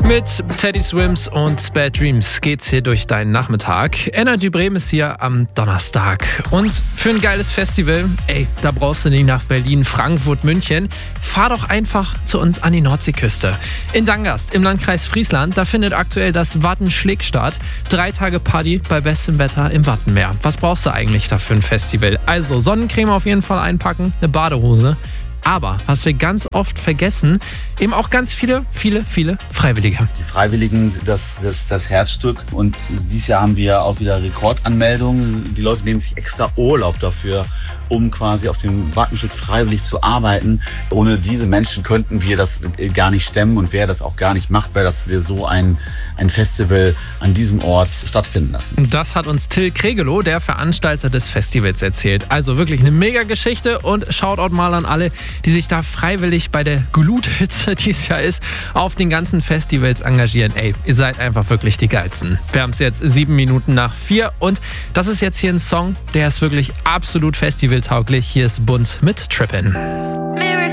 Mit Teddy Swims und Bad Dreams geht's hier durch deinen Nachmittag. Energy Bremen ist hier am Donnerstag. Und für ein geiles Festival, da brauchst du nicht nach Berlin, Frankfurt, München. Fahr doch einfach zu uns an die Nordseeküste. In Dangast im Landkreis Friesland, da findet aktuell das Wattenschlick statt. 3 Tage Party bei bestem Wetter im Wattenmeer. Was brauchst du eigentlich da für ein Festival? Also Sonnencreme auf jeden Fall einpacken, eine Badehose. Aber was wir ganz oft vergessen, eben auch ganz viele Freiwillige. Die Freiwilligen sind das Herzstück und dieses Jahr haben wir auch wieder Rekordanmeldungen. Die Leute nehmen sich extra Urlaub dafür, um quasi auf dem Wattenschlick freiwillig zu arbeiten. Ohne diese Menschen könnten wir das gar nicht stemmen und wer das auch gar nicht macht, weil dass wir so ein Festival an diesem Ort stattfinden lassen. Das hat uns Till Kregelow, der Veranstalter des Festivals, erzählt. Also wirklich eine mega Geschichte und Shoutout mal an alle, die sich da freiwillig bei der Gluthitze, die es ja ist, auf den ganzen Festivals engagieren. Ihr seid einfach wirklich die Geilsten. Wir haben es jetzt 7 Minuten nach 4 und das ist jetzt hier ein Song, der ist wirklich absolut festivaltauglich. Hier ist Bunt mit Trippin'.